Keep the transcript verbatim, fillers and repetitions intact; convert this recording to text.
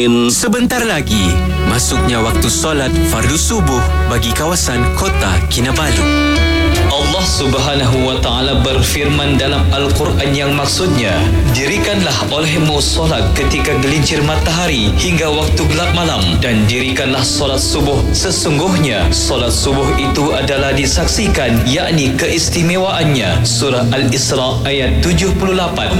Sebentar lagi, masuknya waktu solat fardu subuh bagi kawasan Kota Kinabalu. Allah Subhanahu wa Ta'ala berfirman dalam Al-Quran yang maksudnya, dirikanlah olehmu solat ketika gelincir matahari hingga waktu gelap malam, dan dirikanlah solat subuh. Sesungguhnya solat subuh itu adalah disaksikan, yakni keistimewaannya. Surah Al-Isra ayat tujuh puluh lapan.